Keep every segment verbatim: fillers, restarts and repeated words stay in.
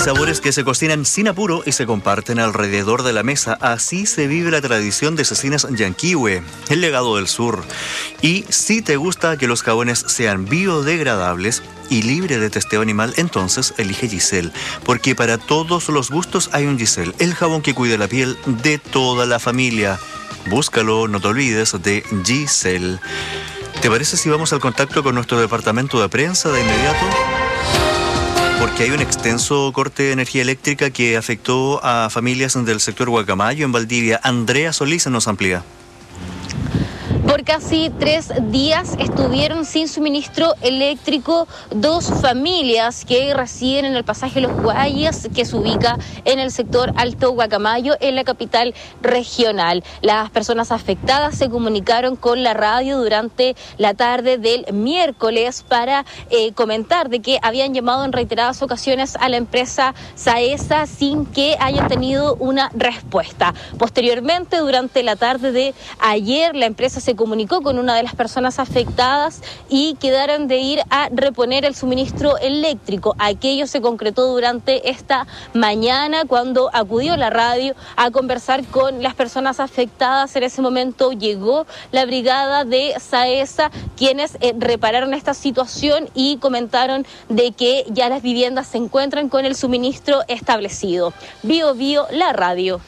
sabores que se cocinan sin apuro y se comparten alrededor de la mesa. Así se vive la tradición de Cecinas Yanquihue, el legado del sur. Y si te gusta que los jabones sean biodegradables y libre de testeo animal, entonces elige Giselle, porque para todos los gustos hay un Giselle, el jabón que cuida la piel de toda la familia. Búscalo, no te olvides de Giselle. ¿Te parece si vamos al contacto con nuestro departamento de prensa de inmediato? Porque hay un extenso corte de energía eléctrica que afectó a familias del sector Guacamayo en Valdivia. Andrea Solís nos amplía. Por casi tres días estuvieron sin suministro eléctrico dos familias que residen en el pasaje Los Guayas, que se ubica en el sector Alto Guacamayo, en la capital regional. Las personas afectadas se comunicaron con la radio durante la tarde del miércoles para eh, comentar de que habían llamado en reiteradas ocasiones a la empresa SAESA sin que hayan tenido una respuesta. Posteriormente, durante la tarde de ayer, la empresa se comunicó con una de las personas afectadas y quedaron de ir a reponer el suministro eléctrico. Aquello se concretó durante esta mañana cuando acudió la radio a conversar con las personas afectadas. En ese momento llegó la brigada de SAESA, quienes eh, repararon esta situación y comentaron de que ya las viviendas se encuentran con el suministro establecido. Bio Bio, la radio.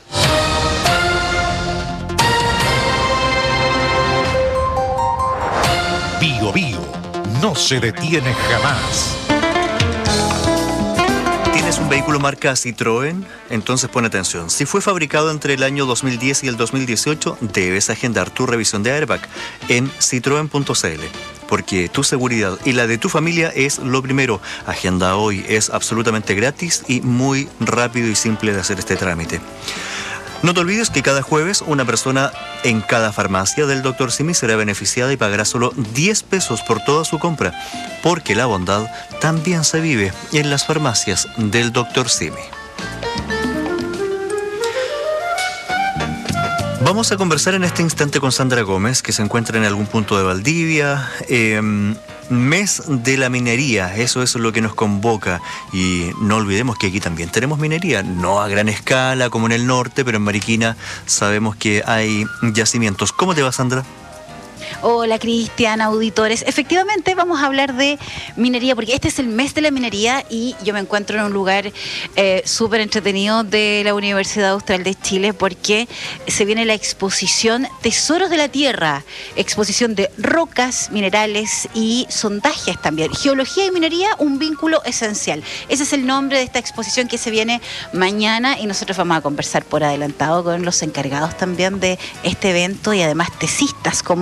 Bio Bio no se detiene jamás. ¿Tienes un vehículo marca Citroën? Entonces pon atención. Si fue fabricado entre el año dos mil diez y el dos mil dieciocho, debes agendar tu revisión de airbag en citroen punto c l. Porque tu seguridad y la de tu familia es lo primero. Agenda hoy, es absolutamente gratis y muy rápido y simple de hacer este trámite. No te olvides que cada jueves una persona en cada farmacia del doctor Simi será beneficiada y pagará solo diez pesos por toda su compra, porque la bondad también se vive en las farmacias del doctor Simi. Vamos a conversar en este instante con Sandra Gómez, que se encuentra en algún punto de Valdivia. Eh, mes de la minería, eso es lo que nos convoca. Y no olvidemos que aquí también tenemos minería, no a gran escala como en el norte, pero en Mariquina sabemos que hay yacimientos. ¿Cómo te va, Sandra? Hola, Cristian, auditores. Efectivamente, vamos a hablar de minería, porque este es el mes de la minería y yo me encuentro en un lugar eh, súper entretenido de la Universidad Austral de Chile, porque se viene la exposición Tesoros de la Tierra, exposición de rocas, minerales y sondajes también. Geología y minería, un vínculo esencial. Ese es el nombre de esta exposición que se viene mañana y nosotros vamos a conversar por adelantado con los encargados también de este evento y además tesistas como